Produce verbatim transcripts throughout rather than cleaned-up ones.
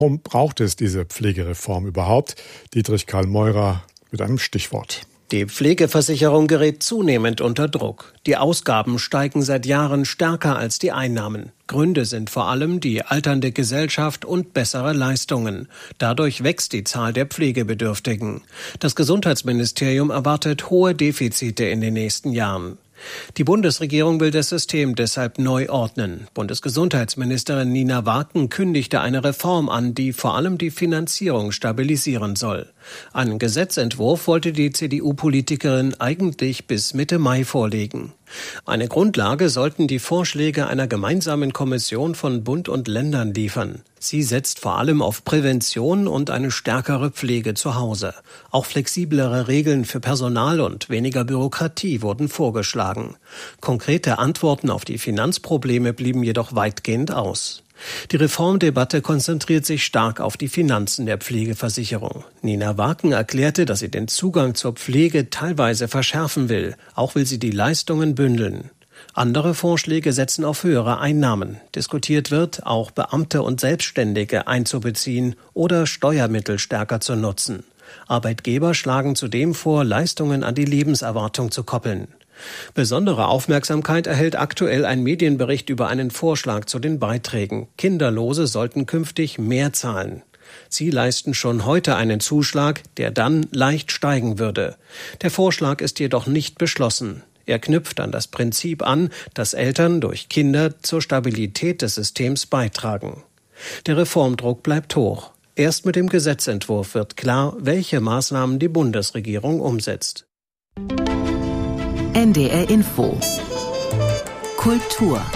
Warum braucht es diese Pflegereform überhaupt? Dietrich Karl Meurer mit einem Stichwort. Die Pflegeversicherung gerät zunehmend unter Druck. Die Ausgaben steigen seit Jahren stärker als die Einnahmen. Gründe sind vor allem die alternde Gesellschaft und bessere Leistungen. Dadurch wächst die Zahl der Pflegebedürftigen. Das Gesundheitsministerium erwartet hohe Defizite in den nächsten Jahren. Die Bundesregierung will das System deshalb neu ordnen. Bundesgesundheitsministerin Nina Waken kündigte eine Reform an, die vor allem die Finanzierung stabilisieren soll. Einen Gesetzentwurf wollte die C D U-Politikerin eigentlich bis Mitte Mai vorlegen. Eine Grundlage sollten die Vorschläge einer gemeinsamen Kommission von Bund und Ländern liefern. Sie setzt vor allem auf Prävention und eine stärkere Pflege zu Hause. Auch flexiblere Regeln für Personal und weniger Bürokratie wurden vorgeschlagen. Konkrete Antworten auf die Finanzprobleme blieben jedoch weitgehend aus. Die Reformdebatte konzentriert sich stark auf die Finanzen der Pflegeversicherung. Nina Waken erklärte, dass sie den Zugang zur Pflege teilweise verschärfen will. Auch will sie die Leistungen bündeln. Andere Vorschläge setzen auf höhere Einnahmen. Diskutiert wird, auch Beamte und Selbstständige einzubeziehen oder Steuermittel stärker zu nutzen. Arbeitgeber schlagen zudem vor, Leistungen an die Lebenserwartung zu koppeln. Besondere Aufmerksamkeit erhält aktuell ein Medienbericht über einen Vorschlag zu den Beiträgen. Kinderlose sollten künftig mehr zahlen. Sie leisten schon heute einen Zuschlag, der dann leicht steigen würde. Der Vorschlag ist jedoch nicht beschlossen. Er knüpft an das Prinzip an, dass Eltern durch Kinder zur Stabilität des Systems beitragen. Der Reformdruck bleibt hoch. Erst mit dem Gesetzentwurf wird klar, welche Maßnahmen die Bundesregierung umsetzt. N D R Info Kultur.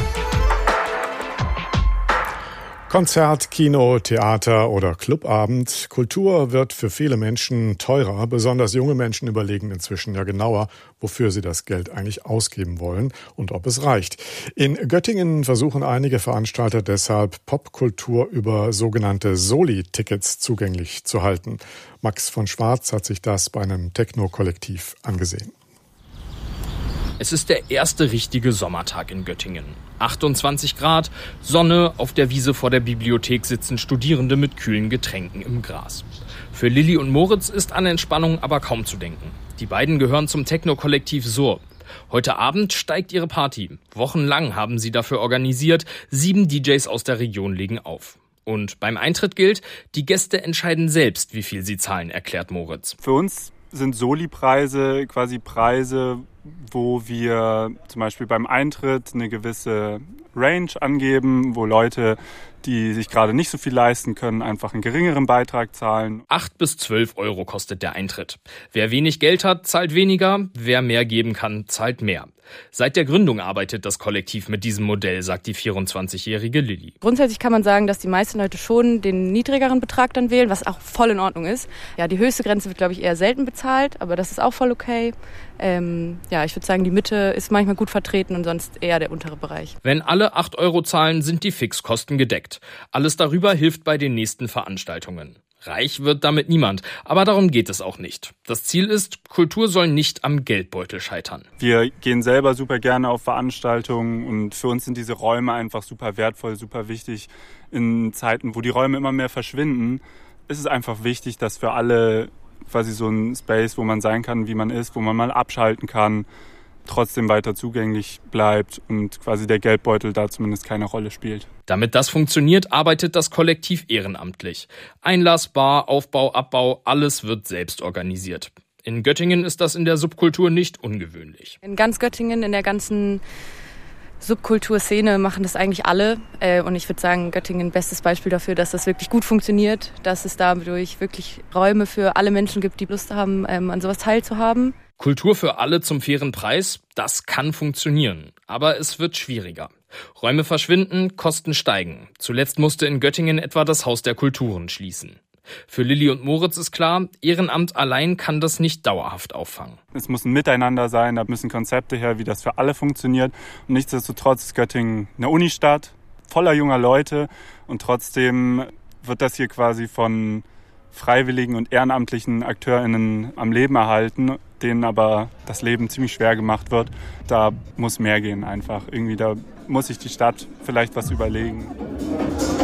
Konzert, Kino, Theater oder Clubabend. Kultur wird für viele Menschen teurer. Besonders junge Menschen überlegen inzwischen ja genauer, wofür sie das Geld eigentlich ausgeben wollen und ob es reicht. In Göttingen versuchen einige Veranstalter deshalb, Popkultur über sogenannte Soli-Tickets zugänglich zu halten. Max von Schwarz hat sich das bei einem Techno-Kollektiv angesehen. Es ist der erste richtige Sommertag in Göttingen. achtundzwanzig Grad, Sonne, auf der Wiese vor der Bibliothek sitzen Studierende mit kühlen Getränken im Gras. Für Lilly und Moritz ist an Entspannung aber kaum zu denken. Die beiden gehören zum Techno-Kollektiv Sur. Heute Abend steigt ihre Party. Wochenlang haben sie dafür organisiert. Sieben D Js aus der Region legen auf. Und beim Eintritt gilt, die Gäste entscheiden selbst, wie viel sie zahlen, erklärt Moritz. Für uns sind Soli-Preise quasi Preise, wo wir zum Beispiel beim Eintritt eine gewisse Range angeben, wo Leute, die sich gerade nicht so viel leisten können, einfach einen geringeren Beitrag zahlen. Acht bis zwölf Euro kostet der Eintritt. Wer wenig Geld hat, zahlt weniger. Wer mehr geben kann, zahlt mehr. Seit der Gründung arbeitet das Kollektiv mit diesem Modell, sagt die vierundzwanzigjährige Lilly. Grundsätzlich kann man sagen, dass die meisten Leute schon den niedrigeren Betrag dann wählen, was auch voll in Ordnung ist. Ja, die höchste Grenze wird, glaube ich, eher selten bezahlt, aber das ist auch voll okay. Ähm, ja, ich würde sagen, die Mitte ist manchmal gut vertreten und sonst eher der untere Bereich. Wenn alle acht Euro zahlen, sind die Fixkosten gedeckt. Alles darüber hilft bei den nächsten Veranstaltungen. Reich wird damit niemand, aber darum geht es auch nicht. Das Ziel ist, Kultur soll nicht am Geldbeutel scheitern. Wir gehen selber super gerne auf Veranstaltungen und für uns sind diese Räume einfach super wertvoll, super wichtig. In Zeiten, wo die Räume immer mehr verschwinden, ist es einfach wichtig, dass für alle quasi so ein Space, wo man sein kann, wie man ist, wo man mal abschalten kann, trotzdem weiter zugänglich bleibt und quasi der Geldbeutel da zumindest keine Rolle spielt. Damit das funktioniert, arbeitet das Kollektiv ehrenamtlich. Einlass, Bar, Aufbau, Abbau, alles wird selbst organisiert. In Göttingen ist das in der Subkultur nicht ungewöhnlich. In ganz Göttingen, in der ganzen Subkulturszene machen das eigentlich alle. Und ich würde sagen, Göttingen bestes Beispiel dafür, dass das wirklich gut funktioniert, dass es dadurch wirklich Räume für alle Menschen gibt, die Lust haben, an sowas teilzuhaben. Kultur für alle zum fairen Preis, das kann funktionieren, aber es wird schwieriger. Räume verschwinden, Kosten steigen. Zuletzt musste in Göttingen etwa das Haus der Kulturen schließen. Für Lilly und Moritz ist klar, Ehrenamt allein kann das nicht dauerhaft auffangen. Es muss ein Miteinander sein, da müssen Konzepte her, wie das für alle funktioniert. Und nichtsdestotrotz ist Göttingen eine Unistadt, voller junger Leute und trotzdem wird das hier quasi von freiwilligen und ehrenamtlichen AkteurInnen am Leben erhalten, denen aber das Leben ziemlich schwer gemacht wird. Da muss mehr gehen einfach. Irgendwie, da muss sich die Stadt vielleicht was überlegen.